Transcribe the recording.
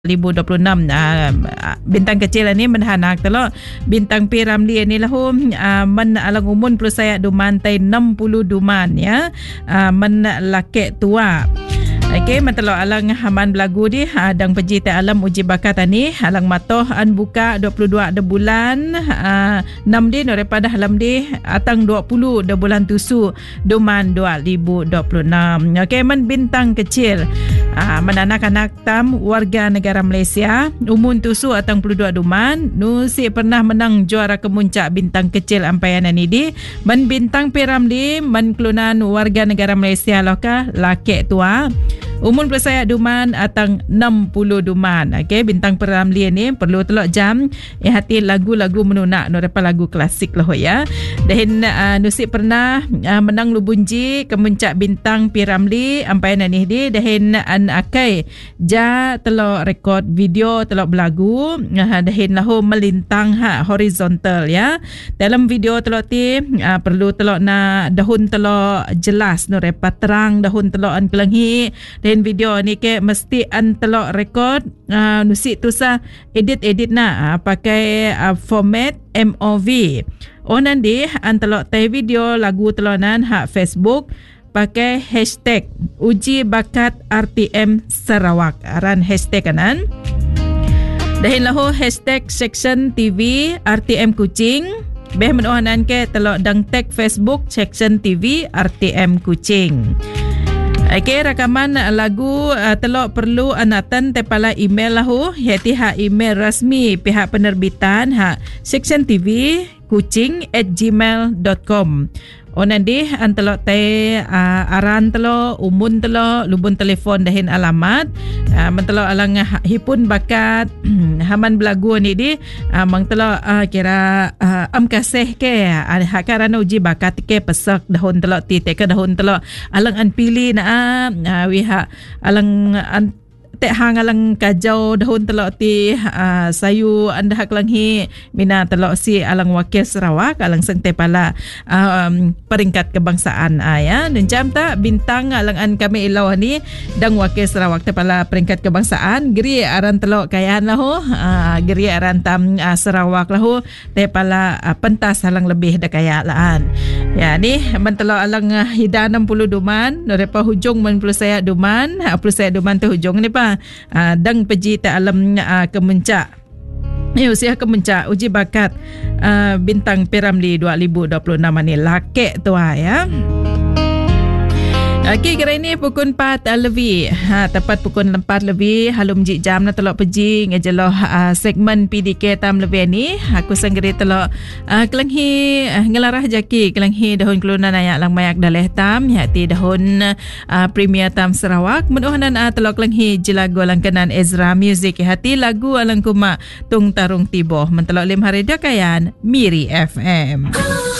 2026 bintang kecil ni menhanak telok bintang P Ramli ni lahu men alang umun plus saya duman tai 60 duman ya men laki tua. Okey, mentelok alang haman belagu di dang peji te alam uji bakat ni alang matoh an buka 22 de bulan 6 di daripada halam di atang 20 de bulan tusu duman 2026. Okey, men bintang kecil men anak-anak tam warga negara Malaysia umun tusu atang 22 duman nusi pernah menang juara kemuncak bintang kecil ampayan ni di men bintang P Ramli men kelunan warga negara Malaysia loka laki tua umun persaya duman atang 60 duman. Okey, bintang P Ramli ni perlu telok jam hati lagu-lagu menunak daripada lagu klasik lah ya. Dan nusi pernah menang lubunji kemuncak bintang P Ramli ampayan ni di dahin an akai ja telok rekod video telok belagu dahin lahu melintang horizontal ya. Dalam video telok ti perlu telok na dahun telok jelas daripada terang dahun telok an kelenghi dan video ni ke mesti an telok rekod nusi tu sa edit na pakai format MOV. Nanti an telok tay video lagu telonan Facebook pakai hashtag uji bakat RTM Sarawak aran hashtag kanan. Dahin lahu hashtag section TV RTM Kuching. Beh menohanan ke telok dang tag Facebook section TV RTM Kuching. Okey, rakaman lagu telok perlu anatan tepala email lahu iaitu email rasmi pihak penerbitan section TV kuching@gmail.com. Nanti an telok te aran telok umun telok lubun telefon dahin alamat mentelok alang hipun bakat haman belagu ni di mang telok kira am kasih ke karana uji bakat ke pesak dahun telok ti te ke dahun telok alang an pilih na wiha alang an tek hang alang kajau dahun telok ti sayu anda hak langhi mina telok si alang wakil Sarawak alang seng tepala peringkat kebangsaan ya dan jam tak bintang alang an kami ilau ni dang wakil Sarawak tepala peringkat kebangsaan geri aran telok kayan lahu geri aran tam Sarawak lahu tepala pentas alang lebih dekaya laan ya ni mentelok alang hida 60 duman daripada hujung men plus saya duman tu hujung ni pa dang peji ta alam kemuncak usia kemuncak uji bakat bintang P Ramli 2026 ni laki tua ya. Okey, kira ini pukul 4 lebih. Tepat pukul 4 lebih halum jik jam na telok peji ngejeloh segmen PDK tam lebih ni. Aku senggeri telok kelenghi ngelarah jaki kelenghi dahun kelunan ayak lang mayak daleh tam yati dahun Premier tam Sarawak. Menuhanan telok kelenghi jilagu langkanan Ezra Music hati lagu alang kuma tung tarung tiboh mentelok 5 hari dakayan Miri FM.